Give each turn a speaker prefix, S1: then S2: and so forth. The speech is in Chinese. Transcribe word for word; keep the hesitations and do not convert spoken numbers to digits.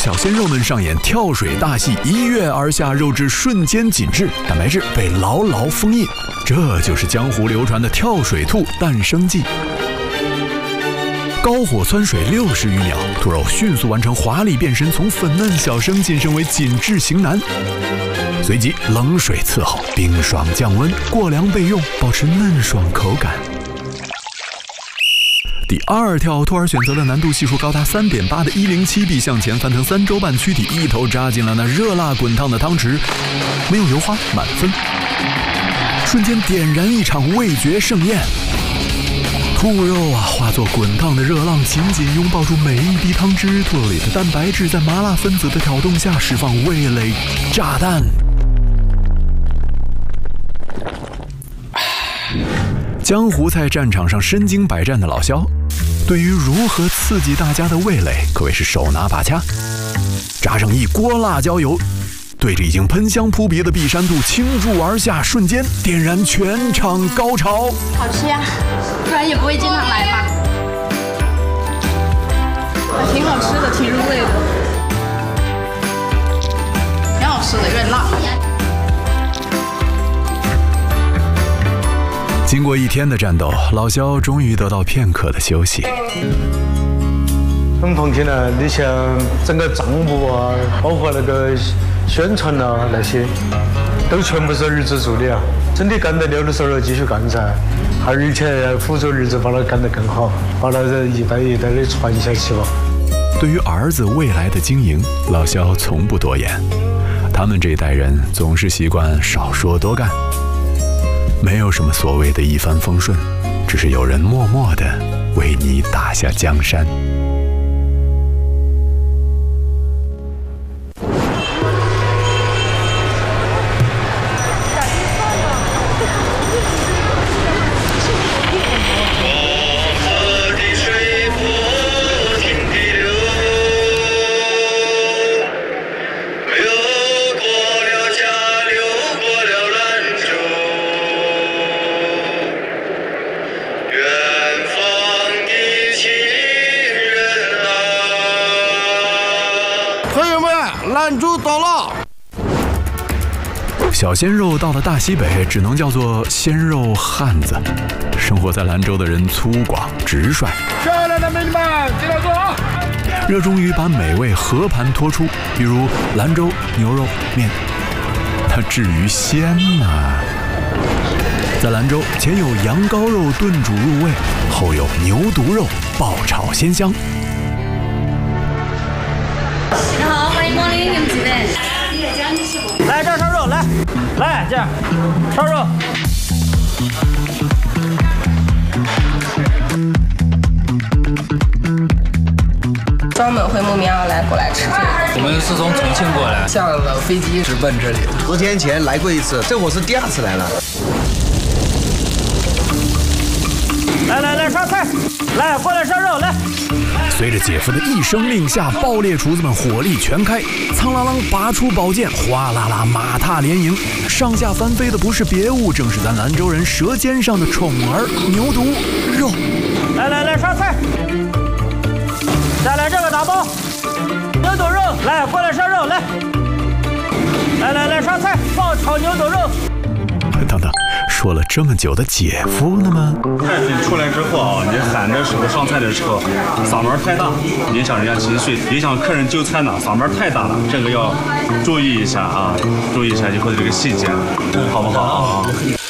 S1: 小鲜肉们上演跳水大戏，一跃而下，肉质瞬间紧致，蛋白质被牢牢封印。这就是江湖流传的跳水兔诞生记。高火汆水六十余秒，兔肉迅速完成华丽变身，从粉嫩小生晋升为紧致型男。随即冷水伺候，冰爽降温，过凉备用，保持嫩爽口感。第二跳，兔儿选择了难度系数高达 三点八 的一零七臂向前翻腾三周半，躯体一头扎进了那热辣滚烫的汤匙，没有油花，满分。瞬间点燃一场味觉盛宴。兔肉啊，化作滚烫的热浪，紧紧拥抱住每一滴汤汁。兔肉里的蛋白质在麻辣分子的挑动下释放味蕾炸弹。江湖菜战场上身经百战的老萧，对于如何刺激大家的味蕾可谓是手拿把掐。炸上一锅辣椒油，对着已经喷香扑鼻的碧山兔倾注而下，瞬间点燃全场高潮。
S2: 好吃呀，不然也不会经常来吧。挺好吃的，挺入味的，挺好吃的，有点辣。
S1: 经过一天的战斗，老萧终于得到片刻的休息。
S3: 很放心了，你像整个账目啊，包括那个宣传啊那些，都全部是儿子做的啊。真的干得了的时候继续干噻，而且辅助儿子把它干得更好，把它一代一代的传下去吧。
S1: 对于儿子未来的经营，老萧从不多言。他们这一代人总是习惯少说多干，没有什么所谓的一帆风顺，只是有人默默地为你打下江山。
S4: 兰州到了。
S1: 小鲜肉到了大西北，只能叫做鲜肉汉子。生活在兰州的人粗犷直率。
S4: 漂亮的美女们，进来坐啊！
S1: 热衷于把美味和盘托出，比如兰州牛肉面。它至于鲜吗？在兰州，前有羊羔肉炖煮入味，后有牛肚肉爆炒鲜香。
S2: 你好，欢迎光临，有几位？
S4: 来这儿烧肉，来，来这儿烧肉。
S2: 专门会慕名而来过来吃这个。
S5: 我们是从重庆过来，下了飞机直奔这里。
S6: 十天前来过一次，这我是第二次来了。
S4: 来来来，烧菜，来过来烧肉，来。
S1: 随着姐夫的一声令下，爆裂厨子们火力全开，苍啷啷拔出宝剑，哗啦啦马踏连营，上下翻飞的不是别物，正是咱兰州人舌尖上的宠儿牛肚肉。
S4: 来来来，烧菜，再来这个打包，牛肚肉，来过来烧肉，来，来来来，烧菜，爆炒牛肚肉。
S1: 等等，说了这么久的姐夫呢吗？
S7: 菜品出来之后啊，你喊的时候上菜的时候，嗓门太大，影响人家情绪，影响客人就餐呢，嗓门太大了，这个要注意一下啊，注意一下以后的这个细节，好不好啊？